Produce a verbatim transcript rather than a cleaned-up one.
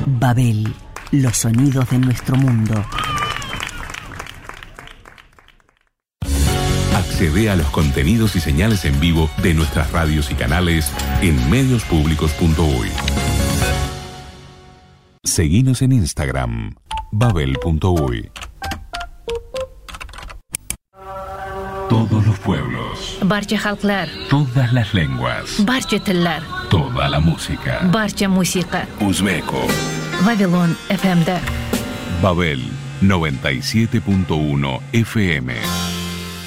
Babel, los sonidos de nuestro mundo. Accede a los contenidos y señales en vivo de nuestras radios y canales en medios públicos punto uy. Seguinos en Instagram, babel punto uy. Todos los pueblos. Barcha halklar. Todas las lenguas. Barcha tellar. Toda la música. Barcha música. Uzbeko. Vavilon F M D. Babel noventa y siete punto uno F M.